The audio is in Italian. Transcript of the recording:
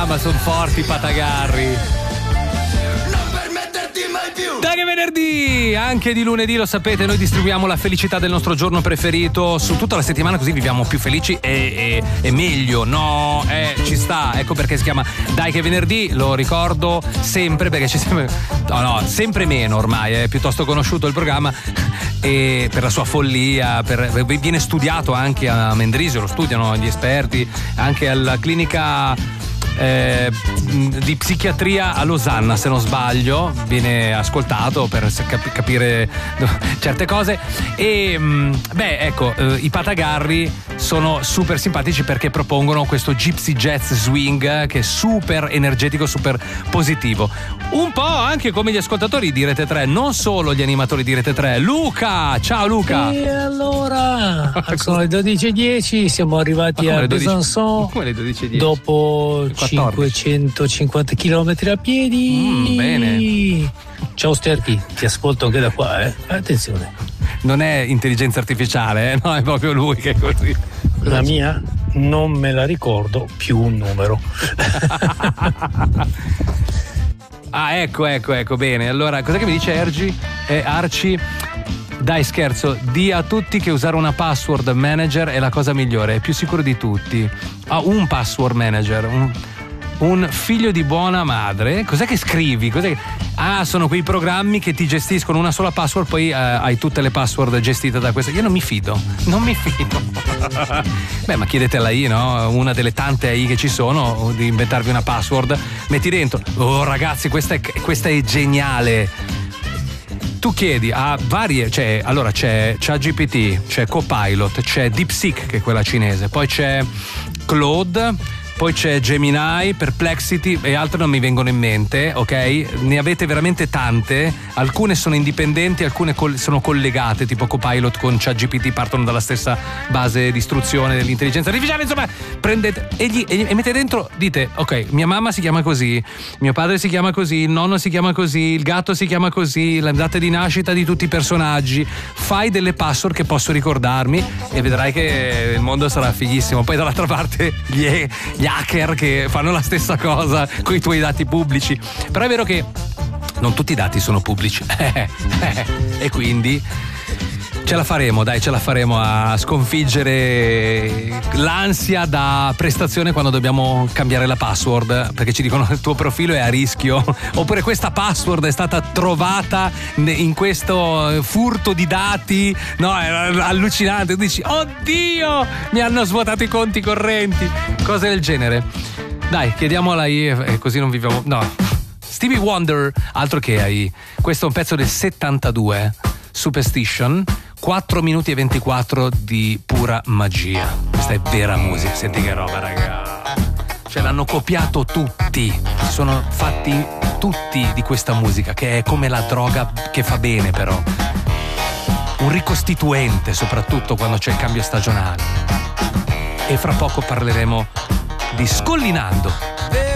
ma sono forti i Patagarri. Dai che venerdì, anche di lunedì lo sapete, noi distribuiamo la felicità del nostro giorno preferito su tutta la settimana, così viviamo più felici e meglio, no? Ci sta, ecco perché si chiama Dai che venerdì, lo ricordo sempre perché c'è sempre, sempre meno ormai, è piuttosto conosciuto il programma e per la sua follia, viene studiato anche a Mendrisio, lo studiano gli esperti, anche alla clinica di psichiatria a Losanna, se non sbaglio, viene ascoltato per capire certe cose e ecco, i Patagarri sono super simpatici perché propongono questo gypsy jazz swing che è super energetico, super positivo, un po' anche come gli ascoltatori di Rete 3, non solo gli animatori di Rete 3. Luca, ciao Luca. E allora sono le 12:10, siamo arrivati a Besançon. Come le 12:10? Dopo 550 km a piedi. Bene. Ciao Sterchi, ti ascolto anche da qua, attenzione. Non è intelligenza artificiale, no, è proprio lui che è così. La mia? Non me la ricordo più un numero. Ah, ecco, bene. Allora, cos'è che mi dice Arci? Dai, scherzo, di a tutti che usare una password manager è la cosa migliore, è più sicuro di tutti. Un password manager, un figlio di buona madre. Cos'è che scrivi? Sono quei programmi che ti gestiscono una sola password, poi hai tutte le password gestite da questa. Io non mi fido. Beh, ma chiedete alla AI, no? Una delle tante AI che ci sono, di inventarvi una password, metti dentro. Oh ragazzi, questa è geniale. Tu chiedi a varie, allora c'è ChatGPT, c'è Copilot, c'è DeepSeek che è quella cinese, poi c'è Claude, poi c'è Gemini, Perplexity e altre non mi vengono in mente, ok? Ne avete veramente tante, alcune sono indipendenti, alcune sono collegate, tipo Copilot con ChatGPT, partono dalla stessa base di istruzione dell'intelligenza artificiale, insomma, prendete e mettete dentro, dite, ok, mia mamma si chiama così, mio padre si chiama così, il nonno si chiama così, il gatto si chiama così, la data di nascita di tutti i personaggi, fai delle password che posso ricordarmi e vedrai che il mondo sarà fighissimo. Poi dall'altra parte gli hacker che fanno la stessa cosa con i tuoi dati pubblici, però è vero che non tutti i dati sono pubblici e quindi ce la faremo a sconfiggere l'ansia da prestazione quando dobbiamo cambiare la password, perché ci dicono il tuo profilo è a rischio, oppure questa password è stata trovata in questo furto di dati, no, è allucinante, tu dici oddio mi hanno svuotato i conti correnti, cose del genere. Dai, chiediamo alla AI e così non viviamo. No, Stevie Wonder, altro che AI, questo è un pezzo del 72, Superstition, 4 minuti e 24 di pura magia. Questa è vera musica, senti che roba, raga. Cioè l'hanno copiato tutti, si sono fatti tutti di questa musica che è come la droga che fa bene, però un ricostituente, soprattutto quando c'è il cambio stagionale. E fra poco parleremo di Scollinando.